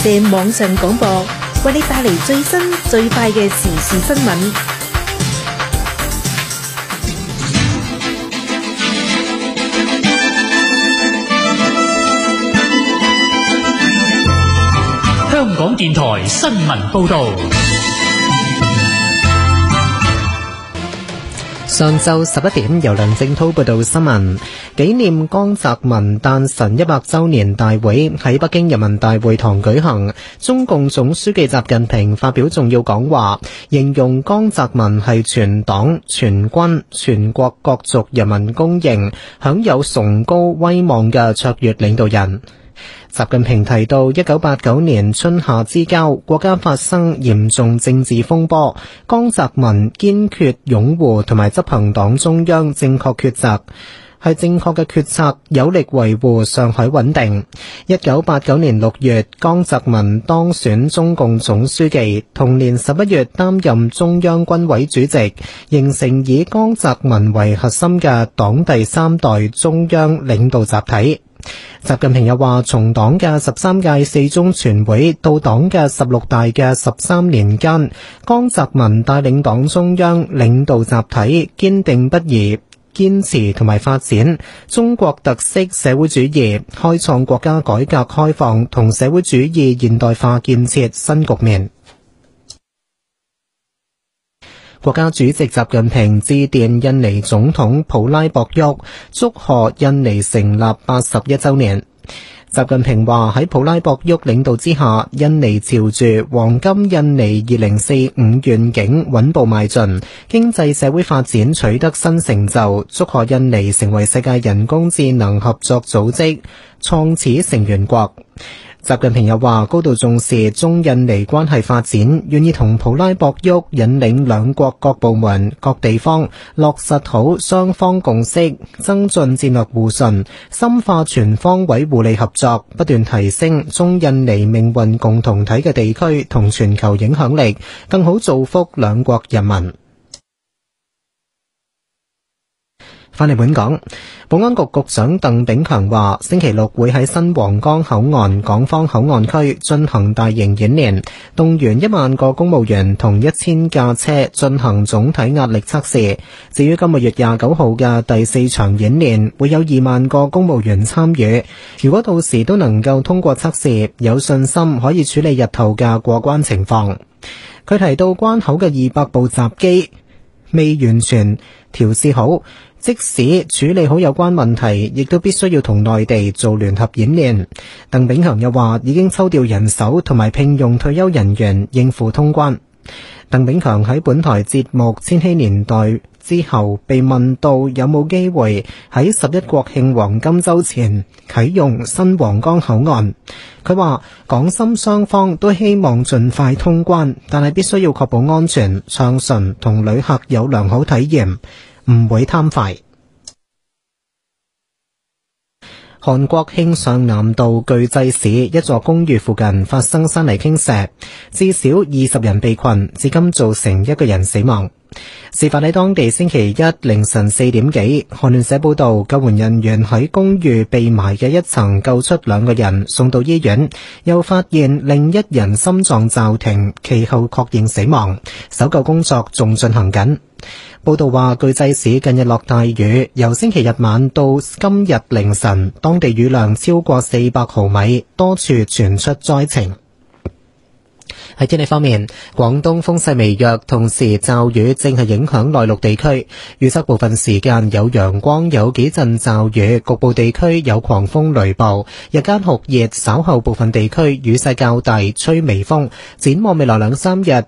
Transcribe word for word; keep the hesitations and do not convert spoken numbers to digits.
射網上廣播，為你帶嚟最新最快嘅時事新聞。 香港電台新聞報道。 上晝十一點，由梁正濤報道新聞。紀念江澤民誕辰一百周年大會喺北京人民大會堂舉行，中共總書記習近平發表重要講話，形容江澤民係全黨全軍全國各族人民公認享有崇高威望嘅卓越領導人。習近平提到，一九八九年春夏之交，國家發生嚴重政治風波，江澤民堅決擁護同埋執行黨中央正確抉擇，係正確嘅決策，有力維護上海穩定。一九八九年六月，江澤民當選中共總書記，同年十一月擔任中央軍委主席，形成以江澤民為核心嘅黨第三代中央領導集體。習近平又話，從黨嘅十三屆四中全會到黨嘅十六大嘅十三年間，江澤民帶領黨中央領導集體堅定不移堅持同埋發展中國特色社會主義，開創國家改革開放同社會主義現代化建設新局面。國家主席習近平致電印尼總統普拉博沃，祝賀印尼成立八十一週年。習近平話，喺普拉博沃領導之下，印尼朝住黃金印尼二零四五願景穩步邁進，經濟社會發展取得新成就，祝賀印尼成為世界人工智能合作組織創始成員國。習近平又話，高度重視中印尼關係發展，願意同普拉博沃引領兩國各部門各地方落實好雙方共識，增進戰略互信，深化全方位互利合作，不斷提升中印尼命運共同體嘅地區同全球影響力，更好造福兩國人民。翻嚟本港，保安局局長鄧炳強話，星期六會喺新皇崗口岸港方口岸區進行大型演練，動員一萬個公務員同一千架車進行總體壓力測試。至於今個月廿九號嘅第四場演練，會有二萬個公務員參與。如果到時都能夠通過測試，有信心可以處理日後嘅過關情況。佢提到關口嘅二百部閘機未完全調試好，即使處理好有關問題，亦都必須要同內地做聯合演練。鄧炳強又話，已經抽調人手同埋聘用退休人員應付通關。鄧炳強喺本台節目《千禧年代》之後被問到有冇機會喺十一國慶黃金週前啟用新皇崗口岸，佢話港深雙方都希望盡快通關，但係必須要確保安全暢順同旅客有良好體驗，唔會貪快。韓國慶尚南道巨濟市一座公寓附近發生山泥傾瀉，至少二十人被困，至今造成一個人死亡。事發喺當地星期一凌晨四點幾，韓聯社報道，救援人員喺公寓被埋嘅一層救出兩個人，送到醫院，又發現另一人心臟驟停，其後確認死亡，搜救工作仲進行緊。報道話，巨濟市近日落大雨，由星期日晚到今日凌晨，當地雨量超過四百毫米，多處傳出災情。喺天氣方面，廣東風勢微弱，同時驟雨正係影響內陸地區。預測部分時間有陽光，有幾陣驟雨，局部地區有狂風雷暴。日間酷熱，稍後部分地區雨勢較大，吹微風。展望未來兩三日，